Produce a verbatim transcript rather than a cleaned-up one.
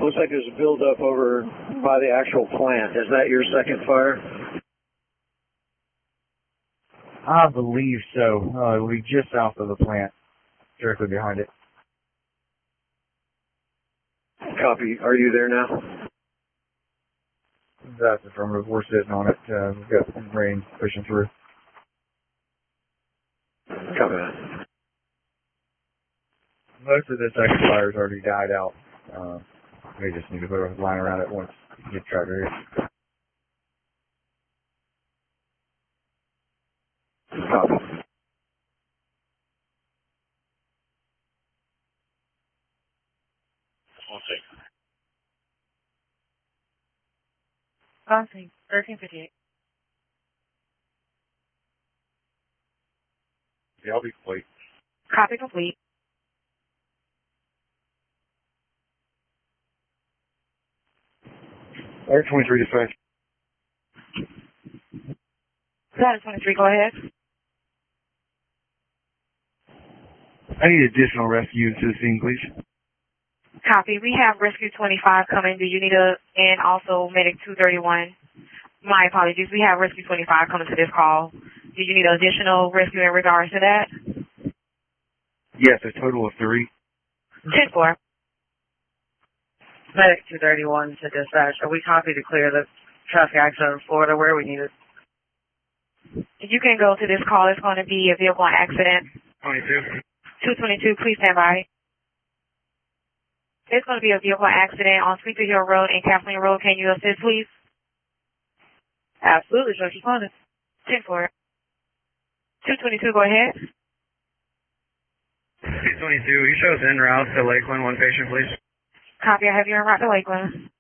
looks like there's a buildup over by the actual plant. Is that your second fire? I believe so. Uh, it'll be just south of the plant, directly behind it. Copy. Are you there now? That's affirmative. We're sitting on it. Uh, we've got rain pushing through. Copy that. Most of this second fire's already died out. Uh, we just need to put a line around it once we get tractor here. Copy. One second. Crossing, thirteen fifty-eight. Yeah, I'll be complete. Copy complete. R twenty-three dispatch. Status twenty-three, go ahead. I need additional rescue to the scene, please. Copy. We have Rescue twenty-five coming. Do you need a, and also Medic two thirty-one. My apologies. We have Rescue twenty-five coming to this call. Do you need additional rescue in regards to that? Yes, a total of three. ten four. Medic two thirty-one to dispatch. Are we copy to clear the traffic accident in Florida? Where we need it? You can go to this call. It's going to be a vehicle accident. twenty-two. two twenty-two, please stand by. It's going to be a vehicle accident on Sweeper Hill Road and Kathleen Road. Can you assist, please? Absolutely, so she's on it. ten four. two twenty-two, go ahead. two twenty-two, you show us en route to Lakeland, one patient, please. Copy, I have you en route to Lakeland.